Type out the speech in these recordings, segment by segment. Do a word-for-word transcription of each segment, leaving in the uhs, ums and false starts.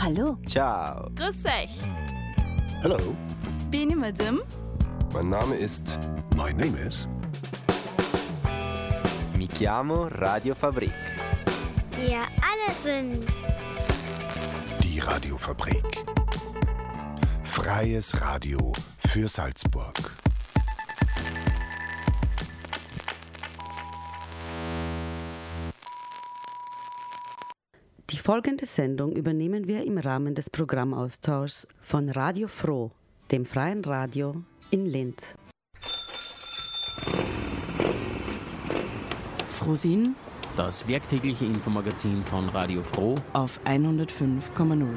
Hallo. Ciao. Grüß euch. Hello. Beni Madim. Mein Name ist... My name is... Mi chiamo Radio Fabrik. Wir alle sind... Die Radiofabrik. Freies Radio für Salzburg. Die folgende Sendung übernehmen wir im Rahmen des Programmaustauschs von Radio Froh, dem freien Radio in Linz. Frohsinn, das werktägliche Infomagazin von Radio Froh auf hundertfünf Komma null.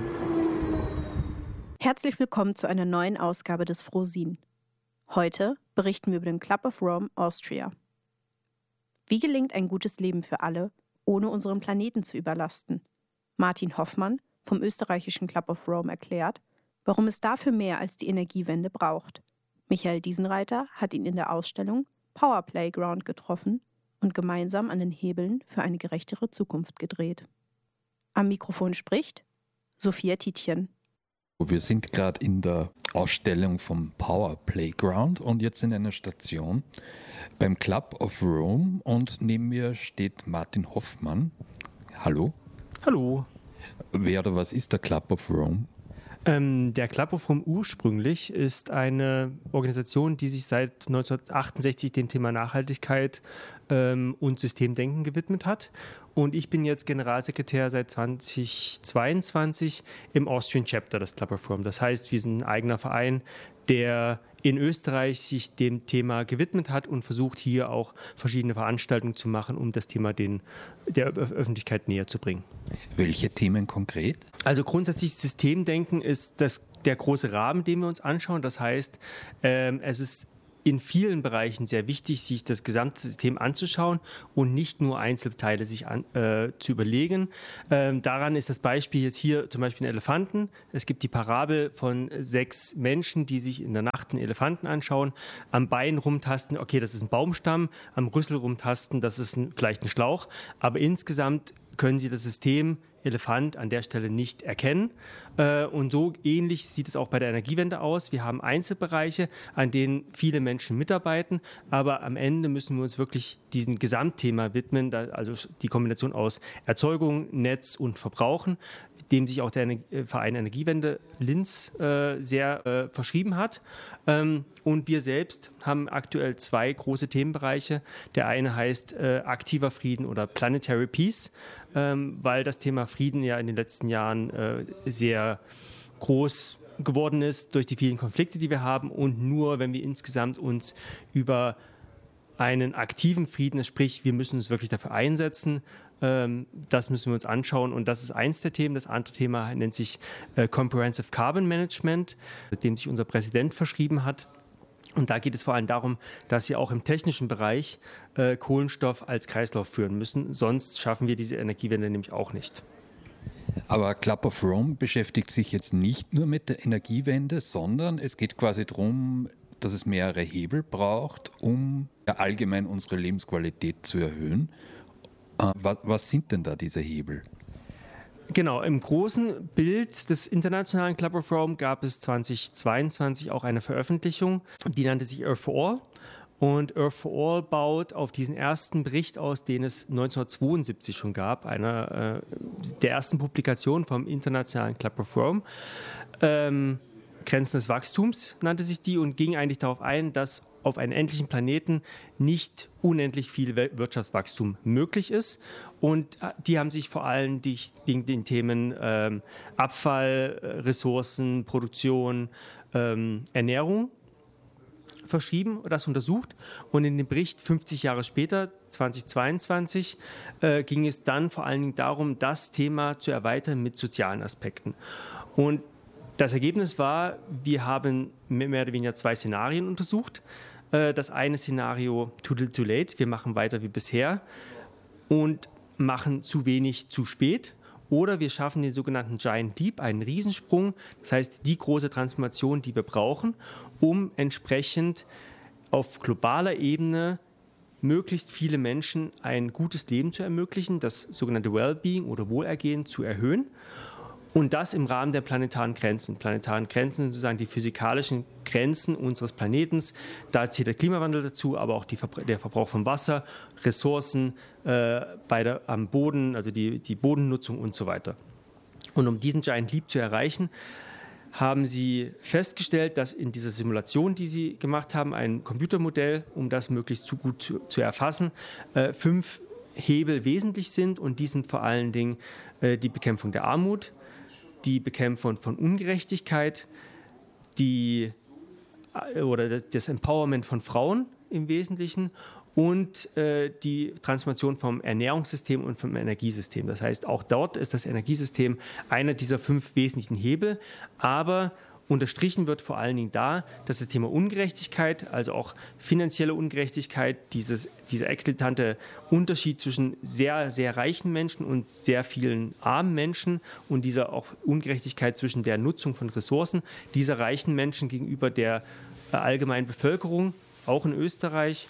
Herzlich willkommen zu einer neuen Ausgabe des Frohsinn. Heute berichten wir über den Club of Rome Austria. Wie gelingt ein gutes Leben für alle, ohne unseren Planeten zu überlasten? Martin Hoffmann vom österreichischen Club of Rome erklärt, warum es dafür mehr als die Energiewende braucht. Michael Diesenreiter hat ihn in der Ausstellung Power Playground getroffen und gemeinsam an den Hebeln für eine gerechtere Zukunft gedreht. Am Mikrofon spricht Sophia Tietjen. Wir sind gerade in der Ausstellung vom Power Playground und jetzt in einer Station beim Club of Rome und neben mir steht Martin Hoffmann. Hallo. Hallo. Wer oder was ist der Club of Rome? Ähm, der Club of Rome ursprünglich ist eine Organisation, die sich seit neunzehnhundertachtundsechzig dem Thema Nachhaltigkeit ähm, und Systemdenken gewidmet hat. Und ich bin jetzt Generalsekretär seit zweitausendzweiundzwanzig im Austrian Chapter des Club of Rome. Das heißt, wir sind ein eigener Verein, der in Österreich sich dem Thema gewidmet hat und versucht, hier auch verschiedene Veranstaltungen zu machen, um das Thema den, der Öffentlichkeit näher zu bringen. Welche Themen konkret? Also grundsätzlich Systemdenken ist das, der große Rahmen, den wir uns anschauen. Das heißt, ähm, es ist in vielen Bereichen sehr wichtig, sich das gesamte System anzuschauen und nicht nur Einzelteile sich an, äh, zu überlegen. Ähm, daran ist das Beispiel jetzt hier zum Beispiel ein Elefanten. Es gibt die Parabel von sechs Menschen, die sich in der Nacht einen Elefanten anschauen, am Bein rumtasten, okay, das ist ein Baumstamm, am Rüssel rumtasten, das ist ein, vielleicht ein Schlauch, aber insgesamt können Sie das System Elefant an der Stelle nicht erkennen. Und so ähnlich sieht es auch bei der Energiewende aus. Wir haben Einzelbereiche, an denen viele Menschen mitarbeiten, aber am Ende müssen wir uns wirklich diesem Gesamtthema widmen, also die Kombination aus Erzeugung, Netz und Verbrauchen, dem sich auch der Verein Energiewende Linz äh, sehr äh, verschrieben hat. Ähm, und wir selbst haben aktuell zwei große Themenbereiche. Der eine heißt äh, aktiver Frieden oder Planetary Peace, ähm, weil das Thema Frieden ja in den letzten Jahren äh, sehr groß geworden ist durch die vielen Konflikte, die wir haben. Und nur wenn wir insgesamt uns über einen aktiven Frieden, sprich, wir müssen uns wirklich dafür einsetzen. Ähm, das müssen wir uns anschauen und das ist eins der Themen. Das andere Thema nennt sich äh, Comprehensive Carbon Management, mit dem sich unser Präsident verschrieben hat. Und da geht es vor allem darum, dass wir auch im technischen Bereich äh, Kohlenstoff als Kreislauf führen müssen. Sonst schaffen wir diese Energiewende nämlich auch nicht. Aber Club of Rome beschäftigt sich jetzt nicht nur mit der Energiewende, sondern es geht quasi darum, dass es mehrere Hebel braucht, um allgemein unsere Lebensqualität zu erhöhen. Was, was sind denn da diese Hebel? Genau, im großen Bild des Internationalen Club of Rome gab es zweitausendzweiundzwanzig auch eine Veröffentlichung, die nannte sich Earth for All. Und Earth for All baut auf diesen ersten Bericht aus, den es neunzehnhundertzweiundsiebzig schon gab, einer äh, der ersten Publikationen vom Internationalen Club of Rome. Ähm, Grenzen des Wachstums nannte sich die und ging eigentlich darauf ein, dass auf einem endlichen Planeten nicht unendlich viel Wirtschaftswachstum möglich ist. Und die haben sich vor allem die, den, den Themen ähm, Abfall, Ressourcen, Produktion, ähm, Ernährung verschrieben, das untersucht. Und in dem Bericht fünfzig Jahre später, zweitausendzweiundzwanzig, äh, ging es dann vor allen Dingen darum, das Thema zu erweitern mit sozialen Aspekten. Und das Ergebnis war, wir haben mehr oder weniger zwei Szenarien untersucht. Das eine Szenario, too little too late, wir machen weiter wie bisher und machen zu wenig zu spät. Oder wir schaffen den sogenannten Giant Leap, einen Riesensprung, das heißt die große Transformation, die wir brauchen, um entsprechend auf globaler Ebene möglichst viele Menschen ein gutes Leben zu ermöglichen, das sogenannte Wellbeing oder Wohlergehen zu erhöhen. Und das im Rahmen der planetaren Grenzen. Planetaren Grenzen sind sozusagen die physikalischen Grenzen unseres Planetens. Da zählt der Klimawandel dazu, aber auch die Verbra- der Verbrauch von Wasser, Ressourcen äh, bei der, am Boden, also die, die Bodennutzung und so weiter. Und um diesen Giant Leap zu erreichen, haben sie festgestellt, dass in dieser Simulation, die sie gemacht haben, ein Computermodell, um das möglichst zu gut zu, zu erfassen, äh, fünf Hebel wesentlich sind. Und die sind vor allen Dingen äh, die Bekämpfung der Armut, die Bekämpfung von Ungerechtigkeit, die, oder das Empowerment von Frauen im Wesentlichen und äh, die Transformation vom Ernährungssystem und vom Energiesystem. Das heißt, auch dort ist das Energiesystem einer dieser fünf wesentlichen Hebel, aber unterstrichen wird vor allen Dingen da, dass das Thema Ungerechtigkeit, also auch finanzielle Ungerechtigkeit, dieses, dieser eklatante Unterschied zwischen sehr, sehr reichen Menschen und sehr vielen armen Menschen und dieser auch Ungerechtigkeit zwischen der Nutzung von Ressourcen dieser reichen Menschen gegenüber der äh, allgemeinen Bevölkerung, auch in Österreich,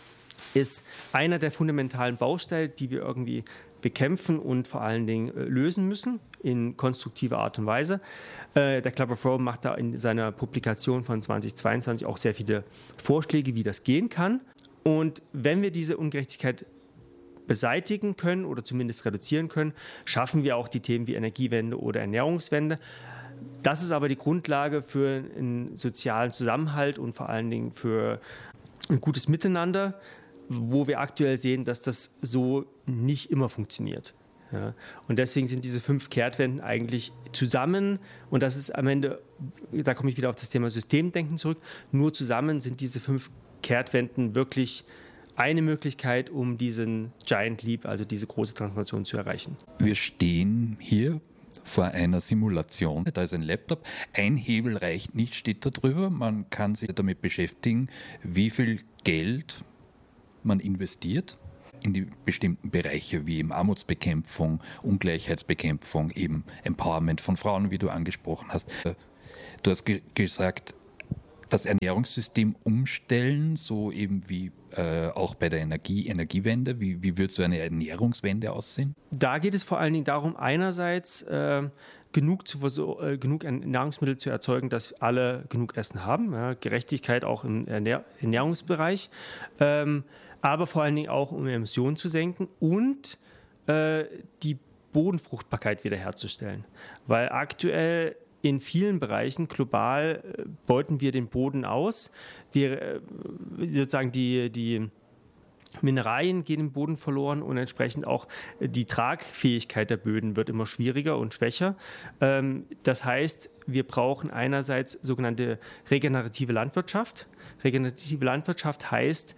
ist einer der fundamentalen Bausteine, die wir irgendwie bekämpfen und vor allen Dingen äh, lösen müssen in konstruktiver Art und Weise. Äh, der Club of Rome macht da in seiner Publikation von zweitausendzweiundzwanzig auch sehr viele Vorschläge, wie das gehen kann. Und wenn wir diese Ungerechtigkeit beseitigen können oder zumindest reduzieren können, schaffen wir auch die Themen wie Energiewende oder Ernährungswende. Das ist aber die Grundlage für einen sozialen Zusammenhalt und vor allen Dingen für ein gutes Miteinander, wo wir aktuell sehen, dass das so nicht immer funktioniert. Ja. Und deswegen sind diese fünf Kehrtwenden eigentlich zusammen, und das ist am Ende, da komme ich wieder auf das Thema Systemdenken zurück, nur zusammen sind diese fünf Kehrtwenden wirklich eine Möglichkeit, um diesen Giant Leap, also diese große Transformation zu erreichen. Wir stehen hier vor einer Simulation. Da ist ein Laptop. Ein Hebel reicht nicht, steht da drüber. Man kann sich damit beschäftigen, wie viel Geld man investiert in die bestimmten Bereiche wie eben Armutsbekämpfung, Ungleichheitsbekämpfung, eben Empowerment von Frauen, wie du angesprochen hast. Du hast ge- gesagt, das Ernährungssystem umstellen, so eben wie äh, auch bei der Energie, Energiewende. Wie, wie wird so eine Ernährungswende aussehen? Da geht es vor allen Dingen darum, einerseits äh, genug, zu verso- äh, genug Nahrungsmittel zu erzeugen, dass alle genug Essen haben. Ja, Gerechtigkeit auch im Ernähr- Ernährungsbereich. Ähm, aber vor allen Dingen auch, um Emissionen zu senken und äh, die Bodenfruchtbarkeit wiederherzustellen. Weil aktuell in vielen Bereichen global äh, beuten wir den Boden aus. Wir, äh, sozusagen die, die Mineralien gehen im Boden verloren und entsprechend auch die Tragfähigkeit der Böden wird immer schwieriger und schwächer. Ähm, das heißt, wir brauchen einerseits sogenannte regenerative Landwirtschaft. Regenerative Landwirtschaft heißt,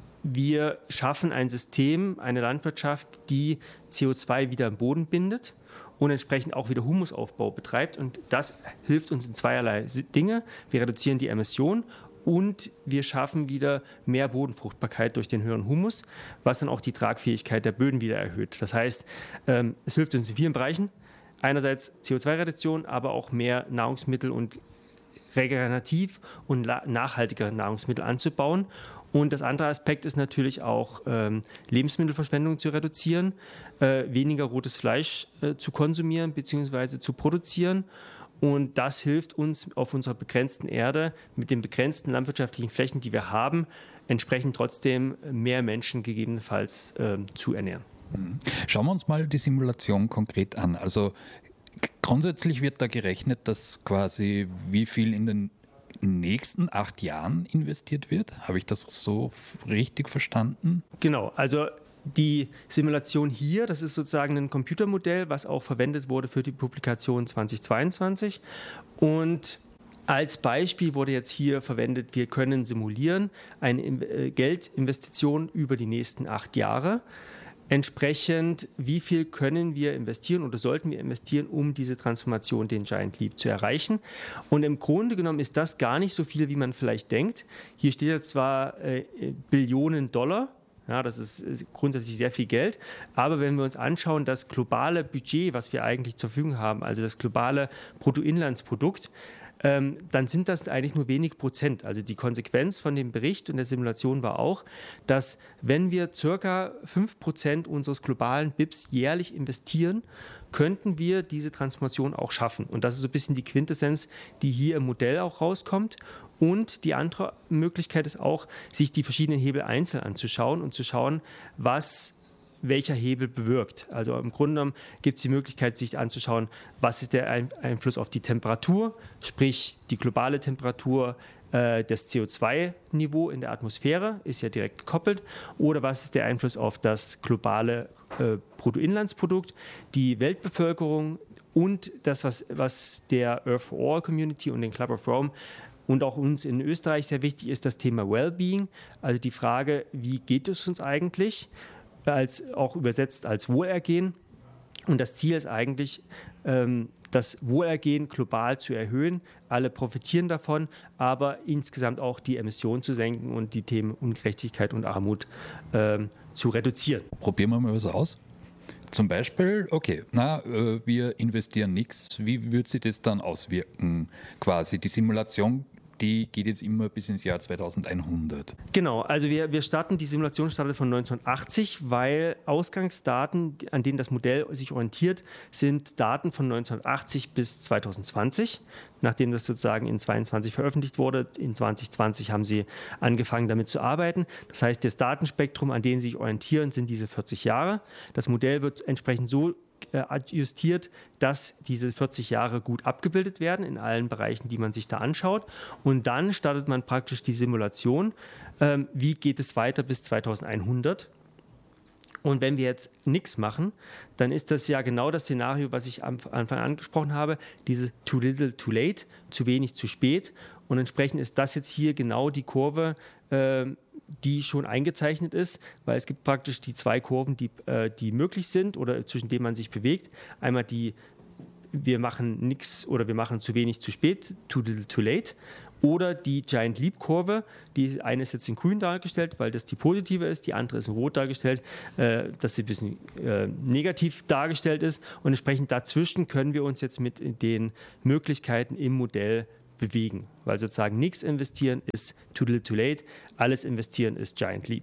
wir schaffen ein System, eine Landwirtschaft, die C O zwei wieder im Boden bindet und entsprechend auch wieder Humusaufbau betreibt. Und das hilft uns in zweierlei Dinge. Wir reduzieren die Emissionen und wir schaffen wieder mehr Bodenfruchtbarkeit durch den höheren Humus, was dann auch die Tragfähigkeit der Böden wieder erhöht. Das heißt, es hilft uns in vielen Bereichen. Einerseits C O zwei Reduktion, aber auch mehr Nahrungsmittel und regenerativ und nachhaltigere Nahrungsmittel anzubauen. Und das andere Aspekt ist natürlich auch, ähm, Lebensmittelverschwendung zu reduzieren, äh, weniger rotes Fleisch äh, zu konsumieren bzw. zu produzieren. Und das hilft uns auf unserer begrenzten Erde mit den begrenzten landwirtschaftlichen Flächen, die wir haben, entsprechend trotzdem mehr Menschen gegebenenfalls äh, zu ernähren. Schauen wir uns mal die Simulation konkret an. Also grundsätzlich wird da gerechnet, dass quasi wie viel in den nächsten acht Jahren investiert wird. Habe ich das so richtig verstanden? Genau, also die Simulation hier, das ist sozusagen ein Computermodell, was auch verwendet wurde für die Publikation zweitausendzweiundzwanzig. Und als Beispiel wurde jetzt hier verwendet, wir können simulieren eine Geldinvestition über die nächsten acht Jahre. Entsprechend, wie viel können wir investieren oder sollten wir investieren, um diese Transformation, den Giant Leap, zu erreichen? Und im Grunde genommen ist das gar nicht so viel, wie man vielleicht denkt. Hier steht jetzt zwar äh, Billionen Dollar, ja, das ist, ist grundsätzlich sehr viel Geld, aber wenn wir uns anschauen, das globale Budget, was wir eigentlich zur Verfügung haben, also das globale Bruttoinlandsprodukt, Ähm, dann sind das eigentlich nur wenig Prozent. Also die Konsequenz von dem Bericht und der Simulation war auch, dass wenn wir circa fünf Prozent unseres globalen B I Ps jährlich investieren, könnten wir diese Transformation auch schaffen. Und das ist so ein bisschen die Quintessenz, die hier im Modell auch rauskommt. Und die andere Möglichkeit ist auch, sich die verschiedenen Hebel einzeln anzuschauen und zu schauen, was welcher Hebel bewirkt. Also im Grunde genommen gibt es die Möglichkeit, sich anzuschauen, was ist der Einfluss auf die Temperatur, sprich die globale Temperatur, äh, das C O zwei Niveau in der Atmosphäre ist ja direkt gekoppelt, oder was ist der Einfluss auf das globale äh, Bruttoinlandsprodukt, die Weltbevölkerung und das, was, was der Earth for All Community und den Club of Rome und auch uns in Österreich sehr wichtig ist, das Thema Wellbeing, also die Frage, wie geht es uns eigentlich, als auch übersetzt als Wohlergehen. Und das Ziel ist eigentlich, ähm, das Wohlergehen global zu erhöhen. Alle profitieren davon, aber insgesamt auch die Emissionen zu senken und die Themen Ungerechtigkeit und Armut ähm, zu reduzieren. Probieren wir mal was aus. Zum Beispiel, okay, na, äh, wir investieren nichts. Wie wird sich das dann auswirken? Quasi die Simulation, die geht jetzt immer bis ins Jahr zweitausendeinhundert. Genau, also wir, wir starten, die Simulation startet von neunzehnhundertachtzig, weil Ausgangsdaten, an denen das Modell sich orientiert, sind Daten von neunzehnhundertachtzig bis zweitausendzwanzig. Nachdem das sozusagen in zweiundzwanzig veröffentlicht wurde, in zwanzig zwanzig haben sie angefangen damit zu arbeiten. Das heißt, das Datenspektrum, an dem sie sich orientieren, sind diese vierzig Jahre. Das Modell wird entsprechend so adjustiert, dass diese vierzig Jahre gut abgebildet werden in allen Bereichen, die man sich da anschaut. Und dann startet man praktisch die Simulation. Ähm, wie geht es weiter bis zweitausendeinhundert? Und wenn wir jetzt nichts machen, dann ist das ja genau das Szenario, was ich am Anfang angesprochen habe, diese too little, too late, zu wenig, zu spät. Und entsprechend ist das jetzt hier genau die Kurve, äh, die schon eingezeichnet ist, weil es gibt praktisch die zwei Kurven, die, äh, die möglich sind oder zwischen denen man sich bewegt. Einmal die, wir machen nichts oder wir machen zu wenig, zu spät, too little, too late. Oder die Giant Leap Kurve, die eine ist jetzt in grün dargestellt, weil das die positive ist, die andere ist in rot dargestellt, äh, dass sie ein bisschen äh, negativ dargestellt ist. Und entsprechend dazwischen können wir uns jetzt mit den Möglichkeiten im Modell bewegen, weil sozusagen nichts investieren ist too little, too late, alles investieren ist Giant Leap.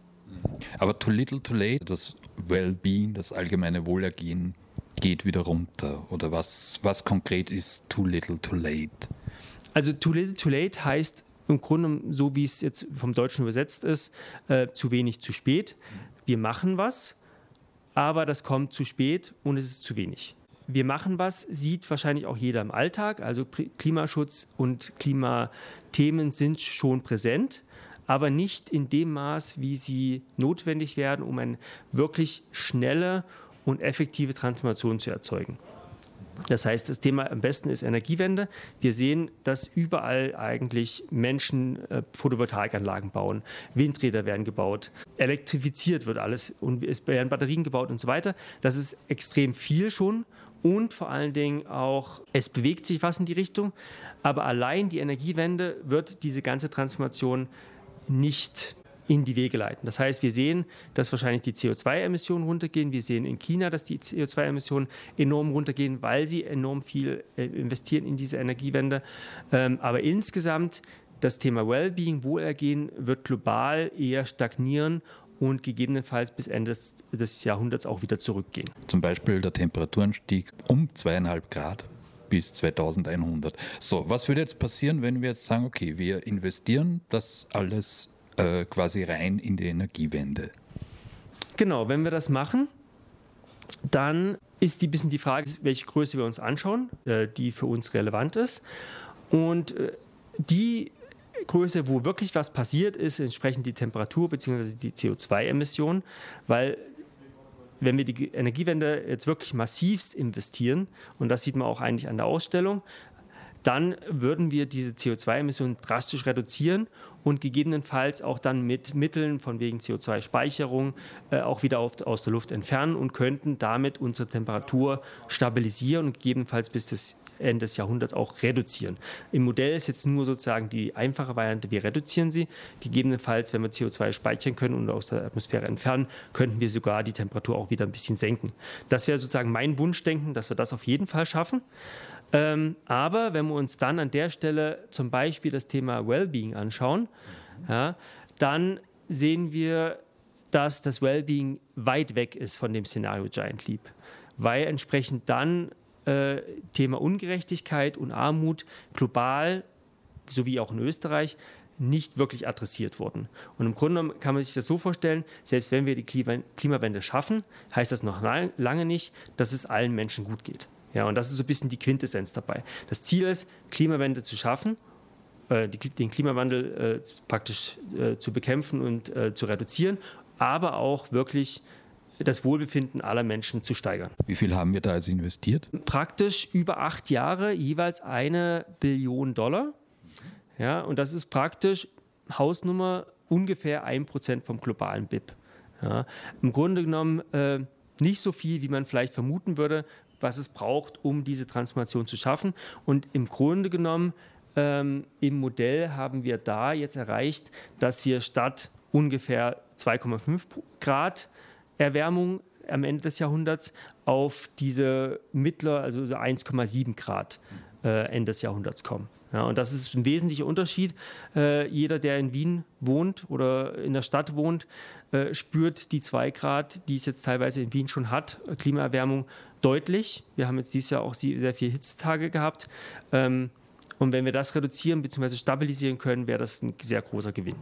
Aber too little, too late, das Wellbeing, das allgemeine Wohlergehen geht wieder runter. Oder was, was konkret ist too little, too late? Also too little, too late heißt im Grunde, so wie es jetzt vom Deutschen übersetzt ist, äh, zu wenig, zu spät. Wir machen was, aber das kommt zu spät und es ist zu wenig. Wir machen was, sieht wahrscheinlich auch jeder im Alltag. Also Klimaschutz und Klimathemen sind schon präsent, aber nicht in dem Maß, wie sie notwendig werden, um eine wirklich schnelle und effektive Transformation zu erzeugen. Das heißt, das Thema am besten ist Energiewende. Wir sehen, dass überall eigentlich Menschen äh, Photovoltaikanlagen bauen, Windräder werden gebaut, elektrifiziert wird alles und es werden Batterien gebaut und so weiter. Das ist extrem viel schon und vor allen Dingen auch, es bewegt sich was in die Richtung, aber allein die Energiewende wird diese ganze Transformation nicht in die Wege leiten. Das heißt, wir sehen, dass wahrscheinlich die C O zwei Emissionen runtergehen. Wir sehen in China, dass die C O zwei Emissionen enorm runtergehen, weil sie enorm viel investieren in diese Energiewende. Aber insgesamt das Thema Wellbeing, Wohlergehen, wird global eher stagnieren und gegebenenfalls bis Ende des, des Jahrhunderts auch wieder zurückgehen. Zum Beispiel der Temperaturanstieg um zweieinhalb Grad bis zweitausendeinhundert. So, was würde jetzt passieren, wenn wir jetzt sagen, okay, wir investieren das alles äh, quasi rein in die Energiewende? Genau, wenn wir das machen, dann ist die bisschen die Frage, welche Größe wir uns anschauen, äh, die für uns relevant ist. Und äh, die Größe, wo wirklich was passiert, ist entsprechend die Temperatur bzw. die C O zwei Emissionen, weil wenn wir die Energiewende jetzt wirklich massivst investieren, und das sieht man auch eigentlich an der Ausstellung, dann würden wir diese C O zwei Emissionen drastisch reduzieren und gegebenenfalls auch dann mit Mitteln von wegen C O zwei Speicherung äh, auch wieder auf, aus der Luft entfernen und könnten damit unsere Temperatur stabilisieren und gegebenenfalls bis das Ende des Jahrhunderts auch reduzieren. Im Modell ist jetzt nur sozusagen die einfache Variante, wir reduzieren sie. Gegebenenfalls, wenn wir C O zwei speichern können und aus der Atmosphäre entfernen, könnten wir sogar die Temperatur auch wieder ein bisschen senken. Das wäre sozusagen mein Wunschdenken, dass wir das auf jeden Fall schaffen. Ähm, aber wenn wir uns dann an der Stelle zum Beispiel das Thema Wellbeing anschauen, ja, dann sehen wir, dass das Wellbeing weit weg ist von dem Szenario Giant Leap. weil entsprechend dann äh, Thema Ungerechtigkeit und Armut global, sowie auch in Österreich, nicht wirklich adressiert wurden. Und im Grunde genommen kann man sich das so vorstellen, selbst wenn wir die Klimawende schaffen, heißt das noch lange nicht, dass es allen Menschen gut geht. Ja, und das ist so ein bisschen die Quintessenz dabei. Das Ziel ist, Klimawende zu schaffen, äh, die, den Klimawandel äh, praktisch äh, zu bekämpfen und äh, zu reduzieren, aber auch wirklich das Wohlbefinden aller Menschen zu steigern. Wie viel haben wir da jetzt investiert? Praktisch über acht Jahre jeweils eine Billion Dollar. Ja, und das ist praktisch Hausnummer ungefähr ein Prozent vom globalen B I P. Ja, im Grunde genommen äh, nicht so viel, wie man vielleicht vermuten würde, was es braucht, um diese Transformation zu schaffen. Und im Grunde genommen ähm, im Modell haben wir da jetzt erreicht, dass wir statt ungefähr zwei Komma fünf Grad Erwärmung am Ende des Jahrhunderts auf diese mittler, also so eins Komma sieben Grad äh, Ende des Jahrhunderts kommen. Ja, und das ist ein wesentlicher Unterschied. Äh, jeder, der in Wien wohnt oder in der Stadt wohnt, äh, spürt die zwei Grad, die es jetzt teilweise in Wien schon hat, Klimaerwärmung, deutlich. Wir haben jetzt dieses Jahr auch sehr viele Hitzetage gehabt. Ähm, und wenn wir das reduzieren bzw. stabilisieren können, wäre das ein sehr großer Gewinn.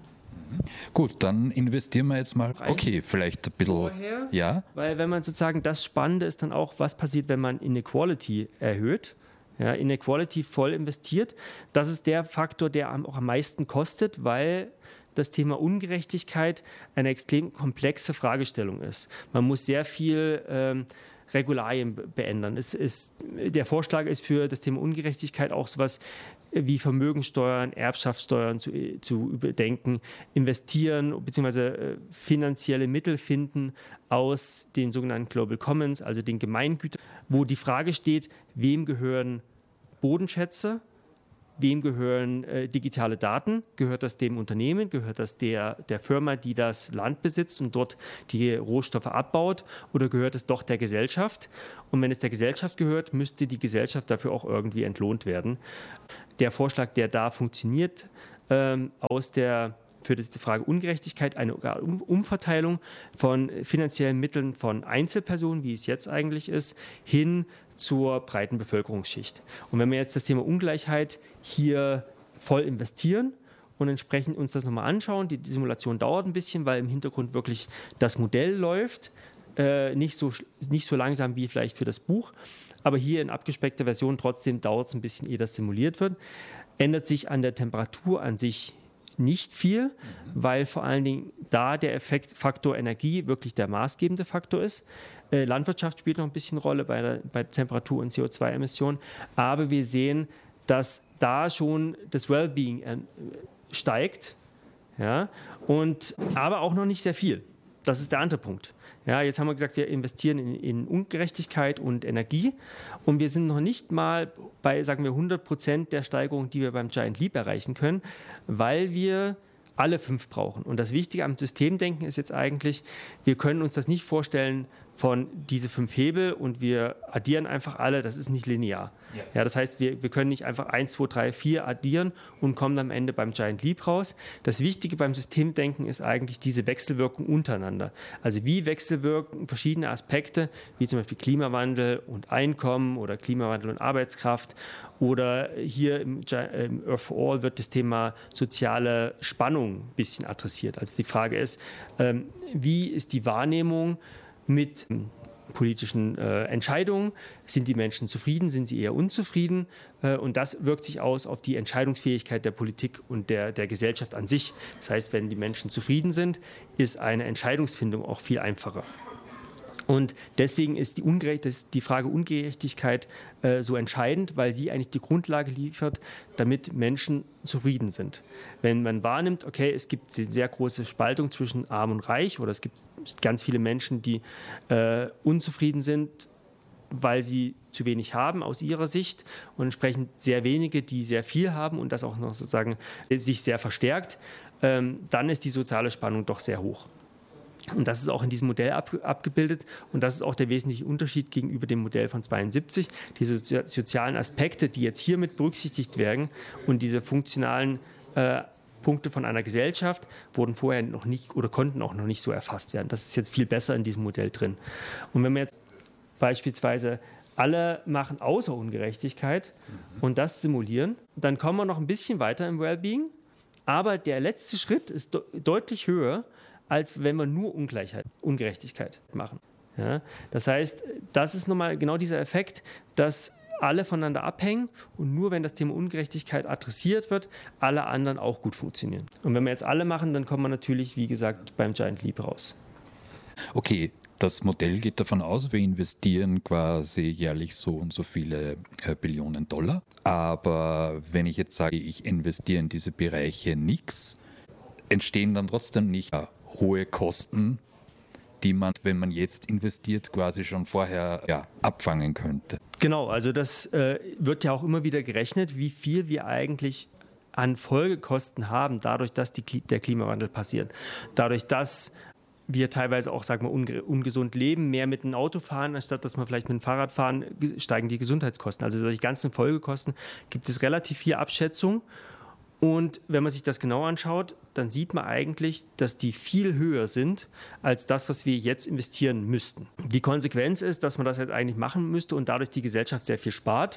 Gut, dann investieren wir jetzt mal. Okay, vielleicht ein bisschen. Vorher, ja. Weil wenn man sozusagen, das Spannende ist dann auch, was passiert, wenn man Inequality erhöht. Ja, Inequality voll investiert. Das ist der Faktor, der auch am meisten kostet, weil das Thema Ungerechtigkeit eine extrem komplexe Fragestellung ist. Man muss sehr viel ähm, Regularien beändern. Es ist, der Vorschlag ist für das Thema Ungerechtigkeit auch sowas wie Vermögensteuern, Erbschaftssteuern zu, zu überdenken, investieren bzw. finanzielle Mittel finden aus den sogenannten Global Commons, also den Gemeingütern, wo die Frage steht, wem gehören Bodenschätze, wem gehören äh, digitale Daten, gehört das dem Unternehmen, gehört das der, der Firma, die das Land besitzt und dort die Rohstoffe abbaut, oder gehört es doch der Gesellschaft? Und wenn es der Gesellschaft gehört, müsste die Gesellschaft dafür auch irgendwie entlohnt werden. Der Vorschlag, der da funktioniert, ähm, aus der, für die Frage Ungerechtigkeit, eine Umverteilung von finanziellen Mitteln von Einzelpersonen, wie es jetzt eigentlich ist, hin zur breiten Bevölkerungsschicht. Und wenn wir jetzt das Thema Ungleichheit hier voll investieren und entsprechend uns das nochmal anschauen, die, die Simulation dauert ein bisschen, weil im Hintergrund wirklich das Modell läuft, äh, nicht so, nicht so langsam wie vielleicht für das Buch, aber hier in abgespeckter Version trotzdem dauert es ein bisschen, ehe das simuliert wird. Ändert sich an der Temperatur an sich nicht viel, weil vor allen Dingen da der Effektfaktor Energie wirklich der maßgebende Faktor ist. Äh, Landwirtschaft spielt noch ein bisschen Rolle bei der, bei Temperatur- und C O zwei Emissionen, aber wir sehen, dass da schon das Wellbeing äh, steigt, ja, und, aber auch noch nicht sehr viel. Das ist der andere Punkt. Ja, jetzt haben wir gesagt, wir investieren in, in Ungerechtigkeit und Energie und wir sind noch nicht mal bei, sagen wir, hundert Prozent der Steigerung, die wir beim Giant Leap erreichen können, weil wir alle fünf brauchen. Und das Wichtige am Systemdenken ist jetzt eigentlich, wir können uns das nicht vorstellen von diese fünf Hebel und wir addieren einfach alle, das ist nicht linear. Ja. Ja, das heißt, wir, wir können nicht einfach eins, zwei, drei, vier addieren und kommen am Ende beim Giant Leap raus. Das Wichtige beim Systemdenken ist eigentlich diese Wechselwirkung untereinander. Also wie wechselwirken verschiedene Aspekte, wie zum Beispiel Klimawandel und Einkommen oder Klimawandel und Arbeitskraft, oder hier im, im Earth for All wird das Thema soziale Spannung ein bisschen adressiert. Also die Frage ist, ähm, wie ist die Wahrnehmung mit politischen äh, Entscheidungen? Sind die Menschen zufrieden? Sind sie eher unzufrieden? Äh, und das wirkt sich aus auf die Entscheidungsfähigkeit der Politik und der, der Gesellschaft an sich. Das heißt, wenn die Menschen zufrieden sind, ist eine Entscheidungsfindung auch viel einfacher. Und deswegen ist die, Ungerecht, die Frage Ungerechtigkeit äh, so entscheidend, weil sie eigentlich die Grundlage liefert, damit Menschen zufrieden sind. Wenn man wahrnimmt, okay, es gibt eine sehr große Spaltung zwischen Arm und Reich, oder es gibt ganz viele Menschen, die äh, unzufrieden sind, weil sie zu wenig haben aus ihrer Sicht, und entsprechend sehr wenige, die sehr viel haben und das auch noch sozusagen sich sehr verstärkt, ähm, dann ist die soziale Spannung doch sehr hoch. Und das ist auch in diesem Modell ab, abgebildet, und das ist auch der wesentliche Unterschied gegenüber dem Modell von zweiundsiebzig. Diese sozi- sozialen Aspekte, die jetzt hier mit berücksichtigt werden, und diese funktionalen äh, Punkte von einer Gesellschaft wurden vorher noch nicht oder konnten auch noch nicht so erfasst werden. Das ist jetzt viel besser in diesem Modell drin. Und wenn man jetzt beispielsweise alle machen außer Ungerechtigkeit und das simulieren, dann kommen wir noch ein bisschen weiter im Wellbeing, aber der letzte Schritt ist de- deutlich höher, als wenn wir nur Ungleichheit, Ungerechtigkeit machen. Ja? Das heißt, das ist nochmal genau dieser Effekt, dass alle voneinander abhängen und nur wenn das Thema Ungerechtigkeit adressiert wird, alle anderen auch gut funktionieren. Und wenn wir jetzt alle machen, dann kommen wir natürlich, wie gesagt, beim Giant Leap raus. Okay, das Modell geht davon aus, wir investieren quasi jährlich so und so viele äh, Billionen Dollar. Aber wenn ich jetzt sage, ich investiere in diese Bereiche nichts, entstehen dann trotzdem nicht äh, hohe Kosten, die man, wenn man jetzt investiert, quasi schon vorher ja, abfangen könnte. Genau, also das äh, wird ja auch immer wieder gerechnet, wie viel wir eigentlich an Folgekosten haben, dadurch, dass die, der Klimawandel passiert. Dadurch, dass wir teilweise auch, sagen wir, unge- ungesund leben, mehr mit dem Auto fahren, anstatt dass wir vielleicht mit dem Fahrrad fahren, steigen die Gesundheitskosten. Also solche ganzen Folgekosten gibt es relativ viel Abschätzung. Und wenn man sich das genau anschaut, dann sieht man eigentlich, dass die viel höher sind als das, was wir jetzt investieren müssten. Die Konsequenz ist, dass man das jetzt eigentlich machen müsste und dadurch die Gesellschaft sehr viel spart.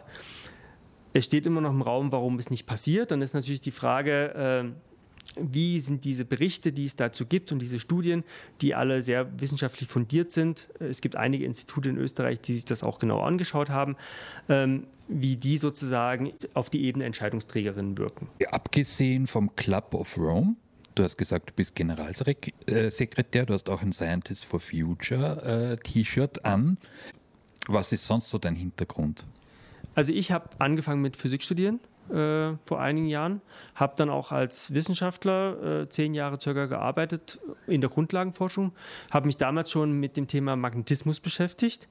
Es steht immer noch im Raum, warum es nicht passiert. Dann ist natürlich die Frage, äh, wie sind diese Berichte, die es dazu gibt und diese Studien, die alle sehr wissenschaftlich fundiert sind. Es gibt einige Institute in Österreich, die sich das auch genau angeschaut haben, ähm, wie die sozusagen auf die Ebene Entscheidungsträgerinnen wirken. Abgesehen vom Club of Rome, du hast gesagt, du bist Generalsekretär, du hast auch ein Scientists for Future äh, T-Shirt an. Was ist sonst so dein Hintergrund? Also ich habe angefangen mit Physik studieren. Äh, vor einigen Jahren, habe dann auch als Wissenschaftler äh, zehn Jahre circa gearbeitet in der Grundlagenforschung, habe mich damals schon mit dem Thema Magnetismus beschäftigt,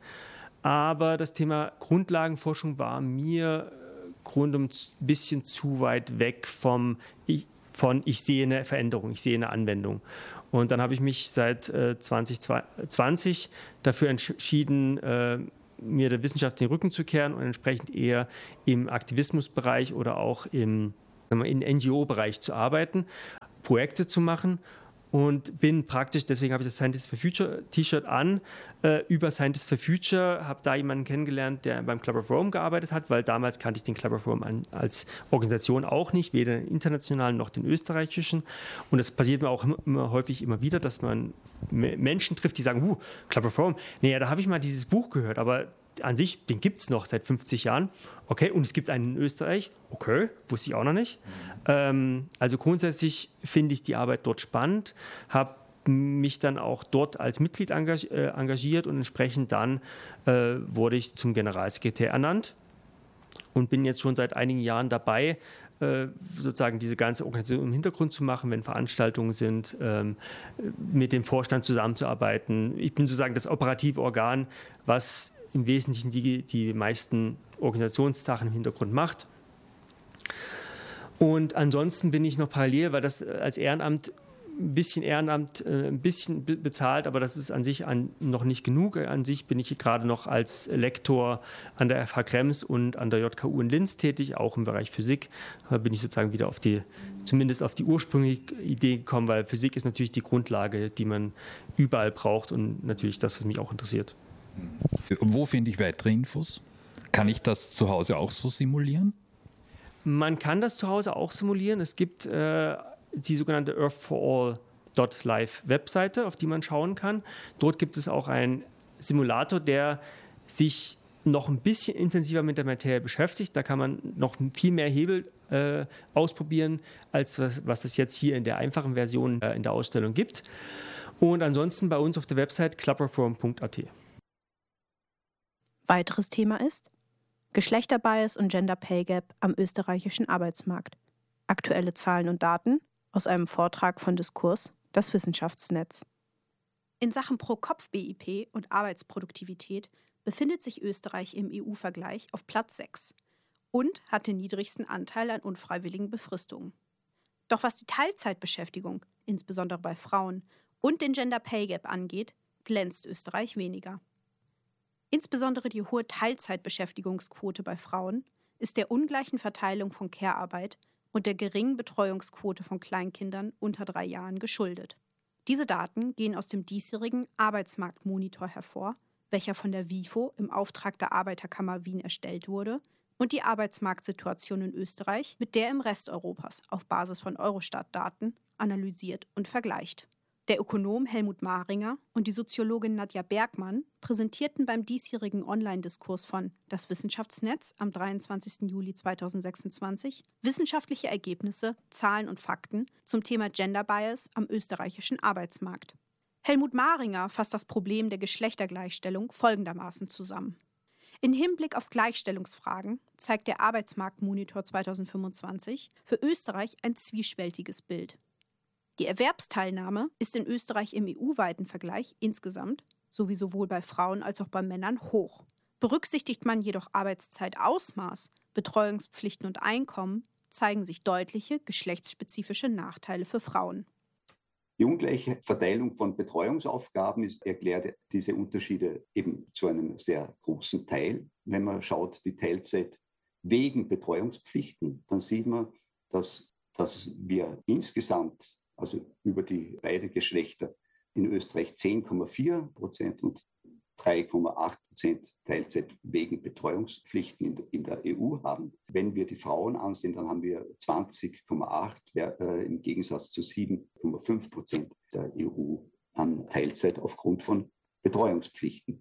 aber das Thema Grundlagenforschung war mir äh, grundum ein bisschen zu weit weg vom ich, von ich sehe eine Veränderung, ich sehe eine Anwendung. Und dann habe ich mich seit äh, zwanzig zwanzig dafür entschieden, äh, mir der Wissenschaft den Rücken zu kehren und entsprechend eher im Aktivismusbereich oder auch im, im N G O-Bereich zu arbeiten, Projekte zu machen und bin praktisch, deswegen habe ich das Scientists for Future T-Shirt an, äh, über Scientists for Future, habe da jemanden kennengelernt, der beim Club of Rome gearbeitet hat, weil damals kannte ich den Club of Rome an, als Organisation auch nicht, weder den internationalen noch den österreichischen. Und das passiert mir auch immer, immer häufig immer wieder, dass man Menschen trifft, die sagen, uh, Club of Rome, nee, ja, da habe ich mal dieses Buch gehört, aber an sich, den gibt es noch seit fünfzig Jahren. Okay, und es gibt einen in Österreich. Okay, wusste ich auch noch nicht. Mhm. Ähm, also grundsätzlich finde ich die Arbeit dort spannend, habe mich dann auch dort als Mitglied engag- äh, engagiert und entsprechend dann äh, wurde ich zum Generalsekretär ernannt und bin jetzt schon seit einigen Jahren dabei, äh, sozusagen diese ganze Organisation im Hintergrund zu machen, wenn Veranstaltungen sind, ähm, mit dem Vorstand zusammenzuarbeiten. Ich bin sozusagen das operative Organ, was im Wesentlichen die, die meisten Organisationssachen im Hintergrund macht. Und ansonsten bin ich noch parallel, weil das als Ehrenamt, ein bisschen Ehrenamt, ein bisschen bezahlt, aber das ist an sich an, noch nicht genug. An sich bin ich gerade noch als Lektor an der F H Krems und an der J K U in Linz tätig, auch im Bereich Physik. Da bin ich sozusagen wieder auf die, zumindest auf die ursprüngliche Idee gekommen, weil Physik ist natürlich die Grundlage, die man überall braucht und natürlich das, was mich auch interessiert. Wo finde ich weitere Infos? Kann ich das zu Hause auch so simulieren? Man kann das zu Hause auch simulieren. Es gibt äh, die sogenannte Earth for All Dot Live Webseite, auf die man schauen kann. Dort gibt es auch einen Simulator, der sich noch ein bisschen intensiver mit der Materie beschäftigt. Da kann man noch viel mehr Hebel äh, ausprobieren, als was, was es jetzt hier in der einfachen Version äh, in der Ausstellung gibt. Und ansonsten bei uns auf der Website club of rome punkt a t. Weiteres Thema ist Geschlechterbias und Gender Pay Gap am österreichischen Arbeitsmarkt. Aktuelle Zahlen und Daten aus einem Vortrag von Diskurs, das Wissenschaftsnetz. In Sachen Pro-Kopf-B I P und Arbeitsproduktivität befindet sich Österreich im E U-Vergleich auf Platz sechs und hat den niedrigsten Anteil an unfreiwilligen Befristungen. Doch was die Teilzeitbeschäftigung, insbesondere bei Frauen, und den Gender Pay Gap angeht, glänzt Österreich weniger. Insbesondere die hohe Teilzeitbeschäftigungsquote bei Frauen ist der ungleichen Verteilung von Care-Arbeit und der geringen Betreuungsquote von Kleinkindern unter drei Jahren geschuldet. Diese Daten gehen aus dem diesjährigen Arbeitsmarktmonitor hervor, welcher von der WIFO im Auftrag der Arbeiterkammer Wien erstellt wurde, und die Arbeitsmarktsituation in Österreich mit der im Rest Europas auf Basis von Eurostat-Daten analysiert und vergleicht. Der Ökonom Helmut Maringer und die Soziologin Nadja Bergmann präsentierten beim diesjährigen Online-Diskurs von Das Wissenschaftsnetz am dreiundzwanzigsten Juli zweitausendsechsundzwanzig wissenschaftliche Ergebnisse, Zahlen und Fakten zum Thema Gender Bias am österreichischen Arbeitsmarkt. Helmut Maringer fasst das Problem der Geschlechtergleichstellung folgendermaßen zusammen. In Hinblick auf Gleichstellungsfragen zeigt der Arbeitsmarktmonitor zweitausendfünfundzwanzig für Österreich ein zwiespältiges Bild. Die Erwerbsteilnahme ist in Österreich im E U-weiten Vergleich insgesamt, sowie sowohl bei Frauen als auch bei Männern, hoch. Berücksichtigt man jedoch Arbeitszeitausmaß, Betreuungspflichten und Einkommen, zeigen sich deutliche geschlechtsspezifische Nachteile für Frauen. Die ungleiche Verteilung von Betreuungsaufgaben ist, erklärt diese Unterschiede eben zu einem sehr großen Teil. Wenn man schaut, die Teilzeit wegen Betreuungspflichten, dann sieht man, dass, dass wir insgesamt, also über die beiden Geschlechter, in Österreich zehn Komma vier Prozent und drei Komma acht Prozent Teilzeit wegen Betreuungspflichten in, in der E U haben. Wenn wir die Frauen ansehen, dann haben wir zwanzig Komma acht äh, im Gegensatz zu sieben Komma fünf Prozent der E U an Teilzeit aufgrund von Betreuungspflichten.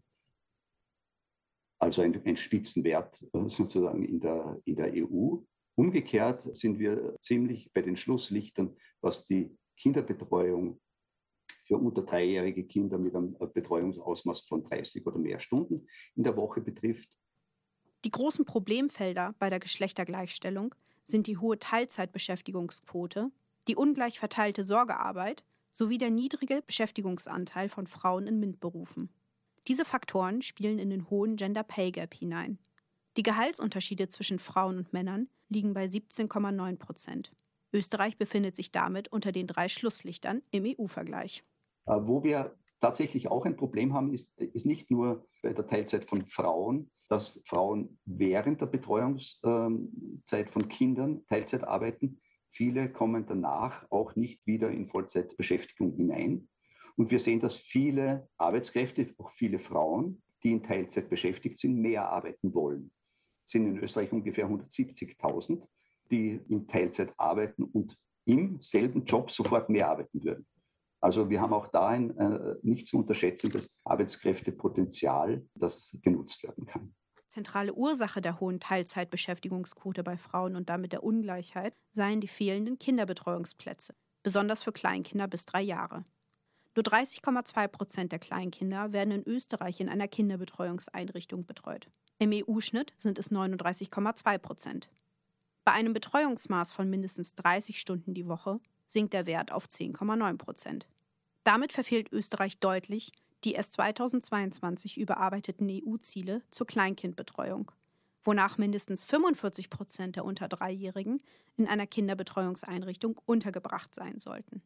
Also ein, ein Spitzenwert äh, sozusagen in der, in der E U. Umgekehrt sind wir ziemlich bei den Schlusslichtern, was die Kinderbetreuung für unter dreijährige Kinder mit einem Betreuungsausmaß von dreißig oder mehr Stunden in der Woche betrifft. Die großen Problemfelder bei der Geschlechtergleichstellung sind die hohe Teilzeitbeschäftigungsquote, die ungleich verteilte Sorgearbeit sowie der niedrige Beschäftigungsanteil von Frauen in MINT-Berufen. Diese Faktoren spielen in den hohen Gender Pay Gap hinein. Die Gehaltsunterschiede zwischen Frauen und Männern liegen bei siebzehn Komma neun Prozent. Österreich befindet sich damit unter den drei Schlusslichtern im E U-Vergleich. Wo wir tatsächlich auch ein Problem haben, ist, ist nicht nur bei der Teilzeit von Frauen, dass Frauen während der Betreuungszeit von Kindern Teilzeit arbeiten. Viele kommen danach auch nicht wieder in Vollzeitbeschäftigung hinein. Und wir sehen, dass viele Arbeitskräfte, auch viele Frauen, die in Teilzeit beschäftigt sind, mehr arbeiten wollen. Es sind in Österreich ungefähr hundertsiebzigtausend, die in Teilzeit arbeiten und im selben Job sofort mehr arbeiten würden. Also wir haben auch da ein äh, nicht zu unterschätzendes Arbeitskräftepotenzial, das genutzt werden kann. Zentrale Ursache der hohen Teilzeitbeschäftigungsquote bei Frauen und damit der Ungleichheit seien die fehlenden Kinderbetreuungsplätze, besonders für Kleinkinder bis drei Jahre. Nur dreißig Komma zwei Prozent der Kleinkinder werden in Österreich in einer Kinderbetreuungseinrichtung betreut. Im E U-Schnitt sind es neununddreißig Komma zwei Prozent. Bei einem Betreuungsmaß von mindestens dreißig Stunden die Woche sinkt der Wert auf zehn Komma neun Prozent. Damit verfehlt Österreich deutlich die erst zweitausendzweiundzwanzig überarbeiteten E U-Ziele zur Kleinkindbetreuung, wonach mindestens fünfundvierzig Prozent der unter Dreijährigen in einer Kinderbetreuungseinrichtung untergebracht sein sollten.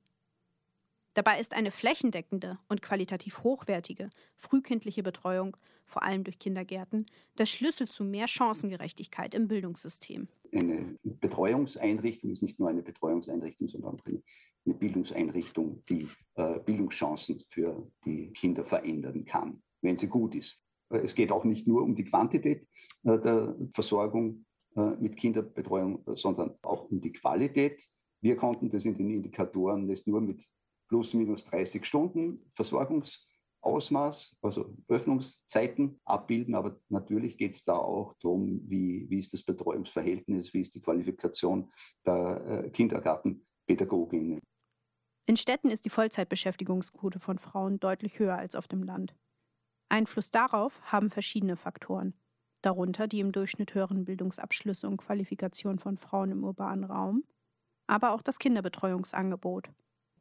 Dabei ist eine flächendeckende und qualitativ hochwertige frühkindliche Betreuung, vor allem durch Kindergärten, der Schlüssel zu mehr Chancengerechtigkeit im Bildungssystem. Eine Betreuungseinrichtung ist nicht nur eine Betreuungseinrichtung, sondern eine, eine Bildungseinrichtung, die äh, Bildungschancen für die Kinder verändern kann, wenn sie gut ist. Es geht auch nicht nur um die Quantität äh, der Versorgung äh, mit Kinderbetreuung, sondern auch um die Qualität. Wir konnten das in den Indikatoren jetzt nur mit plus minus dreißig Stunden Versorgungsausmaß, also Öffnungszeiten abbilden. Aber natürlich geht es da auch darum, wie, wie ist das Betreuungsverhältnis, wie ist die Qualifikation der äh, Kindergartenpädagoginnen. In Städten ist die Vollzeitbeschäftigungsquote von Frauen deutlich höher als auf dem Land. Einfluss darauf haben verschiedene Faktoren, darunter die im Durchschnitt höheren Bildungsabschlüsse und Qualifikationen von Frauen im urbanen Raum, aber auch das Kinderbetreuungsangebot.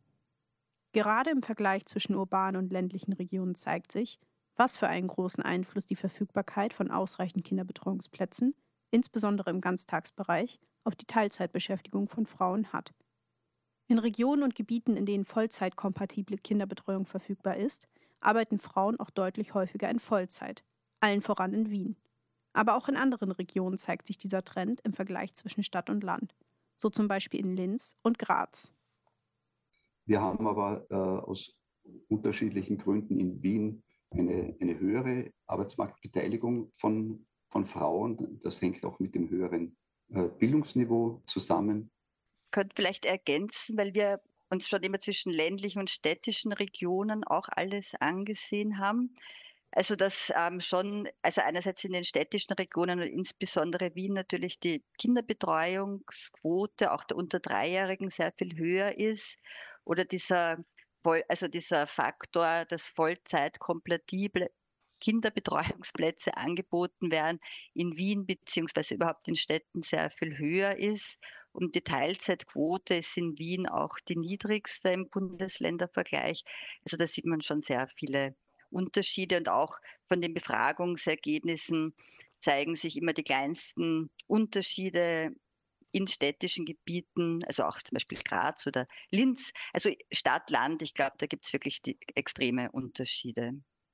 Gerade im Vergleich zwischen urbanen und ländlichen Regionen zeigt sich, was für einen großen Einfluss die Verfügbarkeit von ausreichend Kinderbetreuungsplätzen, insbesondere im Ganztagsbereich, auf die Teilzeitbeschäftigung von Frauen hat. In Regionen und Gebieten, in denen vollzeitkompatible Kinderbetreuung verfügbar ist, arbeiten Frauen auch deutlich häufiger in Vollzeit, allen voran in Wien. Aber auch in anderen Regionen zeigt sich dieser Trend im Vergleich zwischen Stadt und Land, so zum Beispiel in Linz und Graz. Wir haben aber äh, aus unterschiedlichen Gründen in Wien eine, eine höhere Arbeitsmarktbeteiligung von, von Frauen. Das hängt auch mit dem höheren äh, Bildungsniveau zusammen. Ich könnte vielleicht ergänzen, weil wir uns schon immer zwischen ländlichen und städtischen Regionen auch alles angesehen haben. Also dass ähm, schon, also einerseits in den städtischen Regionen und insbesondere Wien natürlich die Kinderbetreuungsquote auch der unter Dreijährigen sehr viel höher ist oder dieser, also dieser Faktor, dass Vollzeit kompatible Kinderbetreuungsplätze angeboten werden, in Wien beziehungsweise überhaupt in Städten sehr viel höher ist. Und die Teilzeitquote ist in Wien auch die niedrigste im Bundesländervergleich. Also da sieht man schon sehr viele Unterschiede und auch von den Befragungsergebnissen zeigen sich immer die kleinsten Unterschiede in städtischen Gebieten, also auch zum Beispiel Graz oder Linz. Also Stadt, Land, ich glaube, da gibt es wirklich die extreme Unterschiede.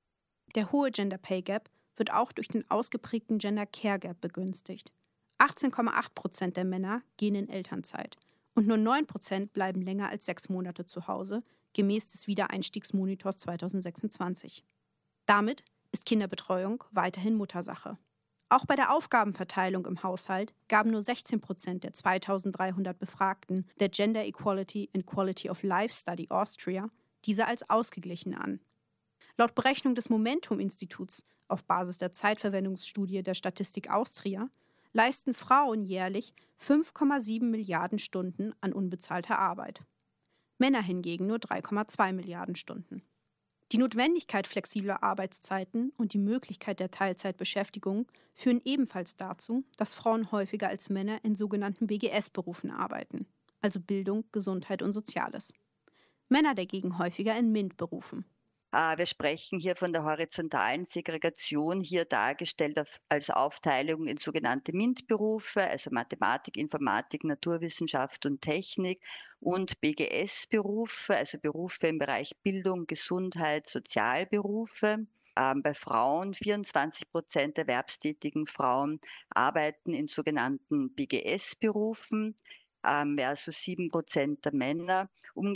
Der hohe Gender Pay Gap wird auch durch den ausgeprägten Gender Care Gap begünstigt. achtzehn Komma acht Prozent der Männer gehen in Elternzeit und nur neun Prozent bleiben länger als sechs Monate zu Hause, gemäß des Wiedereinstiegsmonitors zweitausendsechsundzwanzig. Damit ist Kinderbetreuung weiterhin Muttersache. Auch bei der Aufgabenverteilung im Haushalt gaben nur sechzehn Prozent der zweitausenddreihundert Befragten der Gender Equality and Quality of Life Study Austria diese als ausgeglichen an. Laut Berechnung des Momentum-Instituts auf Basis der Zeitverwendungsstudie der Statistik Austria leisten Frauen jährlich fünf Komma sieben Milliarden Stunden an unbezahlter Arbeit. Männer hingegen nur drei Komma zwei Milliarden Stunden. Die Notwendigkeit flexibler Arbeitszeiten und die Möglichkeit der Teilzeitbeschäftigung führen ebenfalls dazu, dass Frauen häufiger als Männer in sogenannten B G S-Berufen arbeiten, also Bildung, Gesundheit und Soziales. Männer dagegen häufiger in MINT-Berufen. Wir sprechen hier von der horizontalen Segregation, hier dargestellt als Aufteilung in sogenannte MINT-Berufe, also Mathematik, Informatik, Naturwissenschaft und Technik und B G S-Berufe, also Berufe im Bereich Bildung, Gesundheit, Sozialberufe. Ähm, bei Frauen, vierundzwanzig Prozent der erwerbstätigen Frauen arbeiten in sogenannten B G S-Berufen. Ähm, versus sieben Prozent der Männer. Um